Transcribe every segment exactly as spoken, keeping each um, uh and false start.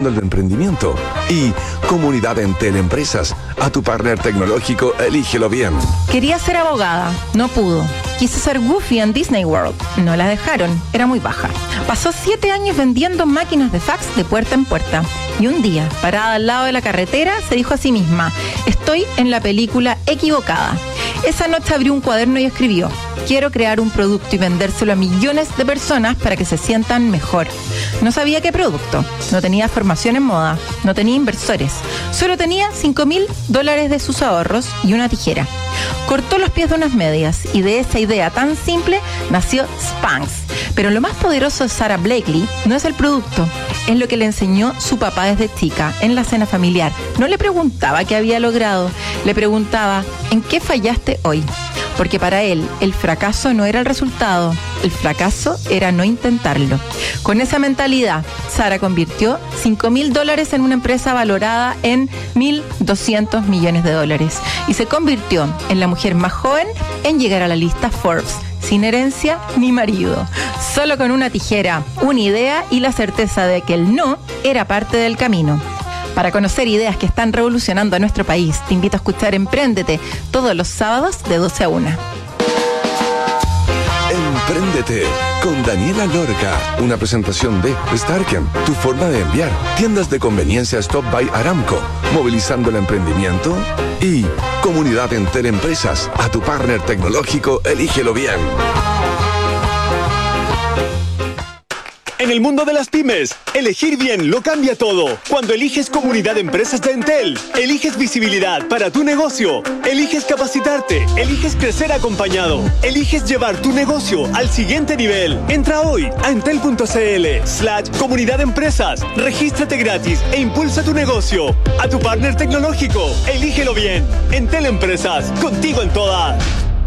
movilizando el emprendimiento. Y Comunidad Entel Empresas, a tu partner tecnológico, elígelo bien. Quería ser abogada, no pudo. Quiso ser Goofy en Disney World, no la dejaron, era muy baja. Pasó siete años vendiendo máquinas de fax de puerta en puerta. Y un día, parada al lado de la carretera, se dijo a sí misma: estoy en la película equivocada. Esa noche abrió un cuaderno y escribió: quiero crear un producto y vendérselo a millones de personas para que se sientan mejor. No sabía qué producto, no tenía formación en moda, no tenía inversores, solo tenía cinco mil dólares de sus ahorros y una tijera. Cortó los pies de unas medias y de esa idea tan simple nació Spanx. Pero lo más poderoso de Sara Blakely no es el producto, es lo que le enseñó su papá desde chica en la cena familiar. No le preguntaba qué había logrado, le preguntaba: ¿en qué fallaste hoy? Porque para él el fracaso no era el resultado, el fracaso era no intentarlo. Con esa mentalidad, Sara convirtió cinco mil dólares en una empresa valorada en mil doscientos millones de dólares y se convirtió en la mujer más joven en llegar a la lista Forbes, sin herencia ni marido, solo con una tijera, una idea y la certeza de que el no era parte del camino. Para conocer ideas que están revolucionando a nuestro país, te invito a escuchar Empréndete todos los sábados de doce a una. Empréndete con Daniela Lorca, una presentación de Starken, tu forma de enviar, tiendas de conveniencia Stop by Aramco, movilizando el emprendimiento, y Comunidad Entel Empresas, a tu partner tecnológico, elígelo bien. En el mundo de las pymes, elegir bien lo cambia todo. Cuando eliges Comunidad de Empresas de Entel, eliges visibilidad para tu negocio, eliges capacitarte, eliges crecer acompañado, eliges llevar tu negocio al siguiente nivel. Entra hoy a entel.cl slash Comunidad de Empresas, regístrate gratis e impulsa tu negocio. A tu partner tecnológico, elígelo bien. Entel Empresas, contigo en todas.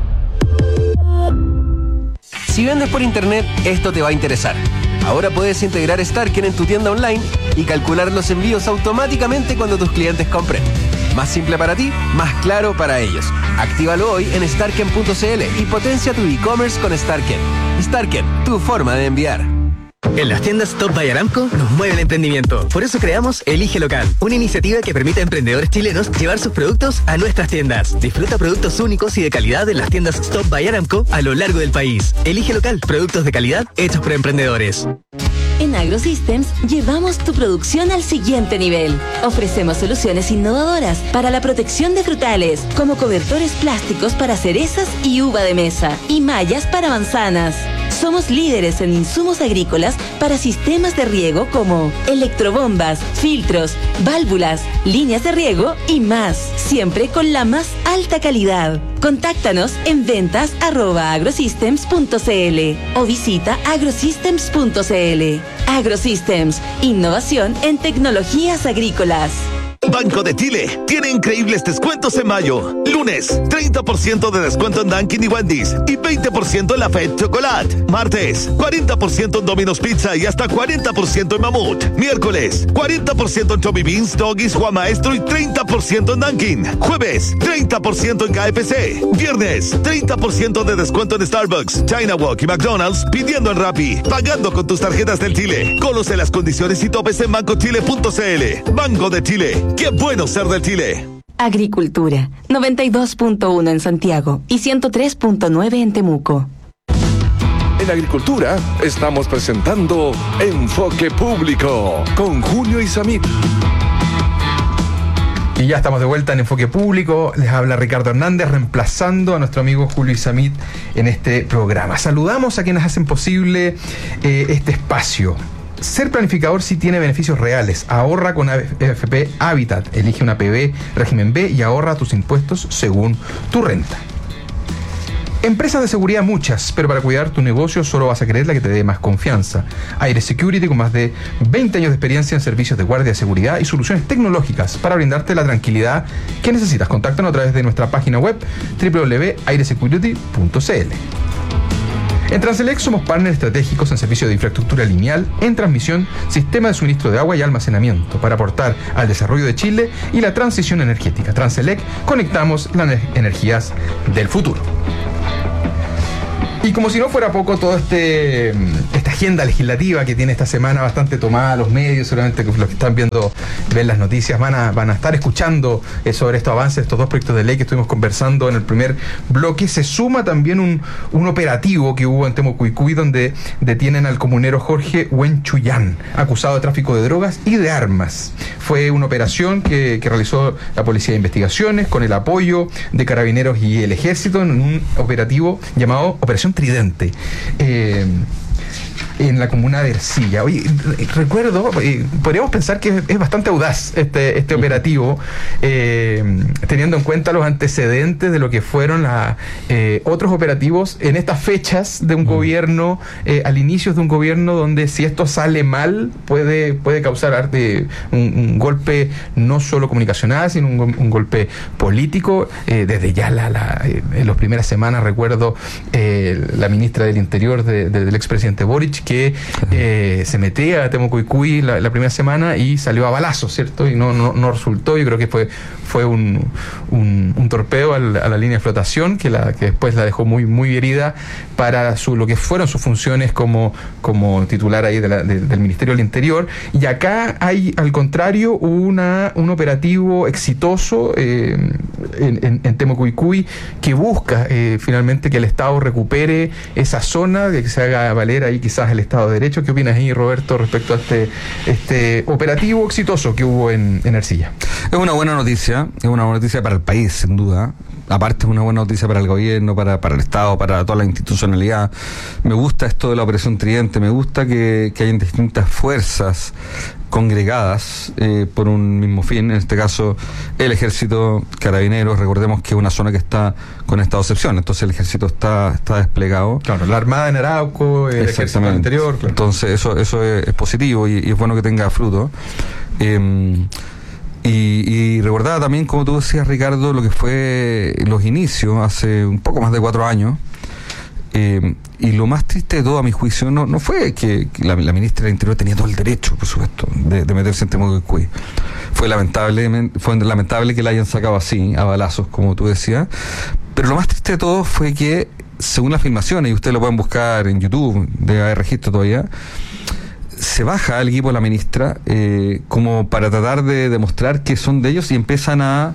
Si vendes por internet, esto te va a interesar. Ahora puedes integrar Starken en tu tienda online y calcular los envíos automáticamente cuando tus clientes compren. Más simple para ti, más claro para ellos. Actívalo hoy en starken punto cl y potencia tu e-commerce con Starken. Starken, tu forma de enviar. En las tiendas Stop by Aramco nos mueve el emprendimiento. Por eso creamos Elige Local, una iniciativa que permite a emprendedores chilenos llevar sus productos a nuestras tiendas. Disfruta productos únicos y de calidad en las tiendas Stop by Aramco a lo largo del país. Elige Local, productos de calidad hechos por emprendedores. En AgroSystems llevamos tu producción al siguiente nivel. Ofrecemos soluciones innovadoras para la protección de frutales, como cobertores plásticos para cerezas y uva de mesa, y mallas para manzanas. Somos líderes en insumos agrícolas para sistemas de riego como electrobombas, filtros, válvulas, líneas de riego y más, siempre con la más alta calidad. Contáctanos en ventas arroba agrosystems punto cl o visita agrosystems punto cl. AgroSystems, innovación en tecnologías agrícolas. Banco de Chile tiene increíbles descuentos en mayo. Lunes, treinta por ciento de descuento en Dunkin' y Wendy's y veinte por ciento en la Fed Chocolate. Martes, cuarenta por ciento en Domino's Pizza y hasta cuarenta por ciento en Mamut. Miércoles, cuarenta por ciento en Chubby Beans, Doggies, Juan Maestro y treinta por ciento en Dunkin'. Jueves, treinta por ciento en K F C. Viernes, treinta por ciento de descuento en Starbucks, China Walk y McDonald's, pidiendo en Rappi, pagando con tus tarjetas del Chile. Conoce las condiciones y topes en banco chile punto cl. Banco de Chile. ¡Qué bueno ser del Chile! Agricultura, noventa y dos punto uno en Santiago y ciento tres punto nueve en Temuco. En Agricultura estamos presentando Enfoque Público con Julio Isamit. Y ya estamos de vuelta en Enfoque Público. Les habla Ricardo Hernández, reemplazando a nuestro amigo Julio Isamit en este programa. Saludamos a quienes hacen posible eh, este espacio. Ser planificador sí tiene beneficios reales. Ahorra con A F P Habitat. Elige una P B régimen B y ahorra tus impuestos según tu renta. Empresas de seguridad muchas, pero para cuidar tu negocio solo vas a querer la que te dé más confianza. Aire Security, con más de veinte años de experiencia en servicios de guardia de seguridad y soluciones tecnológicas para brindarte la tranquilidad que necesitas. Contáctanos a través de nuestra página web doble u doble u doble u punto aire security punto cl. En Transelec somos partners estratégicos en servicio de infraestructura lineal, en transmisión, sistema de suministro de agua y almacenamiento para aportar al desarrollo de Chile y la transición energética. Transelec, conectamos las energías del futuro. Y como si no fuera poco, toda este, esta agenda legislativa que tiene esta semana bastante tomada los medios, seguramente los que están viendo, ven las noticias, van a, van a estar escuchando eh, sobre estos avances, estos dos proyectos de ley que estuvimos conversando en el primer bloque. Se suma también un, un operativo que hubo en Temucuicui, donde detienen al comunero Jorge Huenchuyán, acusado de tráfico de drogas y de armas. Fue una operación que, que realizó la Policía de Investigaciones con el apoyo de Carabineros y el Ejército en un operativo llamado Operación Tridente. Eh, en la comuna de Ercilla. Oye, recuerdo, eh, podríamos pensar que es bastante audaz este, este operativo, eh, teniendo en cuenta los antecedentes de lo que fueron la, eh, otros operativos en estas fechas de un mm. gobierno, eh, al inicio de un gobierno donde si esto sale mal puede, puede causar eh, un, un golpe no solo comunicacional, sino un, un golpe político. Eh, desde ya la, la, eh, en las primeras semanas recuerdo eh, la ministra del Interior de, de, del expresidente Boric, que eh, se metía a Temucuicui la, la primera semana y salió a balazos, ¿cierto? Y no, no, no resultó. Yo creo que fue, fue un, un, un torpeo al, a la línea de flotación que, la, que después la dejó muy, muy herida para su, lo que fueron sus funciones como, como titular ahí de la, de, del Ministerio del Interior. Y acá hay, al contrario, una, un operativo exitoso eh, en, en, en Temucuicui que busca eh, finalmente que el Estado recupere esa zona, que se haga valer ahí quizás el Estado de Derecho. ¿Qué opinas ahí, Roberto, respecto a este, este operativo exitoso que hubo en, en Ercilla? Es una buena noticia, es una buena noticia para el país, sin duda. Aparte es una buena noticia para el gobierno, para, para el Estado, para toda la institucionalidad. Me gusta esto de la Operación Tridente, me gusta que, que hayan distintas fuerzas congregadas eh, por un mismo fin, en este caso el Ejército, Carabineros. Recordemos que es una zona que está con estado de excepción, entonces el Ejército está, está desplegado. Claro, la Armada en Arauco, el Ejército del Interior. Claro. Entonces eso, eso es, es positivo y, y es bueno que tenga fruto. Eh, Y, y recordaba también, como tú decías, Ricardo, lo que fue los inicios hace un poco más de cuatro años. Eh, y lo más triste de todo, a mi juicio, no, no fue que, que la, la ministra del Interior tenía todo el derecho, por supuesto, de, de meterse en Temucuicui. Fue lamentable, fue lamentable que la hayan sacado así, a balazos, como tú decías. Pero lo más triste de todo fue que, según las filmaciones, y ustedes lo pueden buscar en YouTube, debe haber registro todavía, se baja al equipo de la ministra eh, como para tratar de demostrar que son de ellos y empiezan a,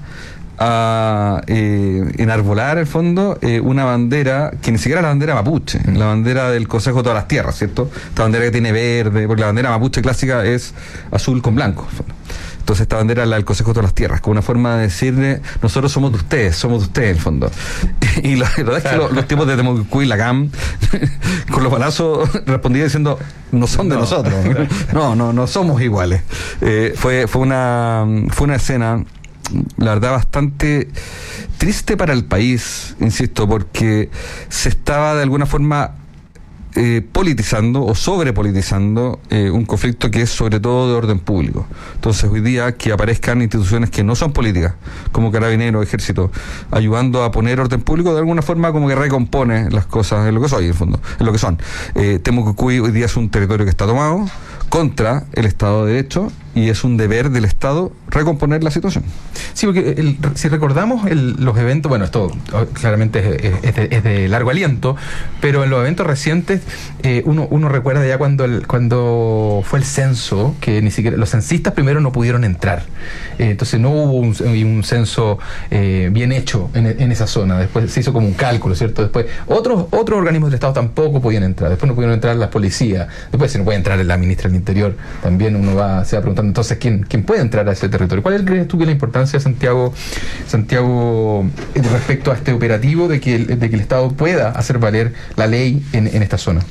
a eh, enarbolar, en fondo, eh, una bandera que ni siquiera es la bandera mapuche, mm. la bandera del Consejo de todas las Tierras, ¿cierto? Esta bandera que tiene verde, porque la bandera mapuche clásica es azul con blanco, en fondo. Entonces esta bandera es la del Consejo de todas las Tierras, como una forma de decirle, nosotros somos de ustedes, somos de ustedes en el fondo. Y la verdad es que los, los tipos de Temucuicui, la C A M, con los balazos respondían diciendo, no son de no, nosotros, no, no, no somos iguales. Eh, fue, fue una, fue una escena, la verdad, bastante triste para el país, insisto, porque se estaba de alguna forma Eh, politizando o sobrepolitizando eh, un conflicto que es sobre todo de orden público. Entonces hoy día que aparezcan instituciones que no son políticas, como Carabineros, Ejército, ayudando a poner orden público, de alguna forma como que recompone las cosas en lo que soy, en el fondo, en lo que son. Eh, Temucuicui hoy día es un territorio que está tomado contra el Estado de Derecho y es un deber del Estado recomponer la situación. Sí, porque el, si recordamos el, los eventos, bueno, esto claramente es, es, de, es de largo aliento, pero en los eventos recientes eh, uno, uno recuerda ya cuando el, cuando fue el censo, que ni siquiera los censistas primero no pudieron entrar. Eh, entonces no hubo un, un censo eh, bien hecho en, en esa zona. Después se hizo como un cálculo, ¿cierto? Después otros otros organismos del Estado tampoco podían entrar. Después no pudieron entrar las policías. Después si no puede entrar la ministra del Interior, también uno va se va preguntando entonces quién quién puede entrar a ese territorio. ¿Cuál crees tú que es la importancia, Santiago, Santiago, respecto a este operativo de que el, de que el Estado pueda hacer valer la ley en, en esta zona?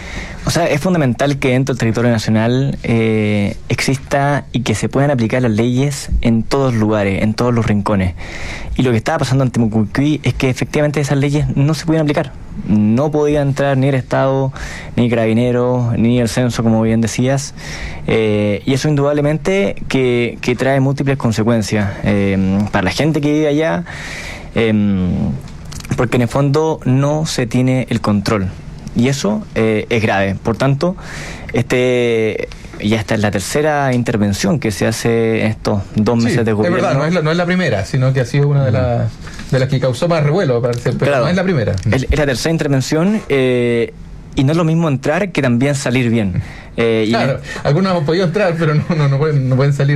O sea, es fundamental que dentro del territorio nacional eh, exista y que se puedan aplicar las leyes en todos los lugares, en todos los rincones. Y lo que estaba pasando en Temucuicui es que efectivamente esas leyes no se podían aplicar. No podía entrar ni el Estado, ni Carabineros, ni el censo, como bien decías. Eh, y eso indudablemente que, que trae múltiples consecuencias eh, para la gente que vive allá, eh, porque en el fondo no se tiene el control. Y eso eh, es grave. Por tanto, este ya esta es la tercera intervención que se hace en estos dos meses sí, de gobierno. Es verdad, no es, la, no es la primera, sino que ha sido una de, la, de las que causó más revuelo, parece, pero claro, no es la primera. Es, es la tercera intervención eh, y no es lo mismo entrar que también salir bien. Eh, y claro, algunos hemos podido entrar, pero no, no, no, pueden, no pueden salir